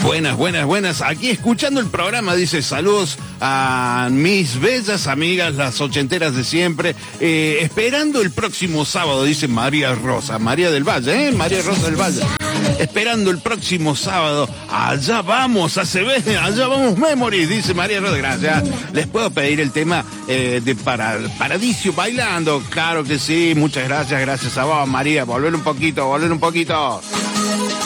Buenas. Aquí escuchando el programa, dice, saludos a mis bellas amigas, las ochenteras de siempre. Esperando el próximo sábado, dice María Rosa. María del Valle, María Rosa del Valle. Esperando el próximo sábado. Allá vamos, allá vamos Memories, dice María Rosa. Gracias. ¿Les puedo pedir el tema de Paradiso bailando? Claro que sí, muchas gracias a vos, María. Volver un poquito.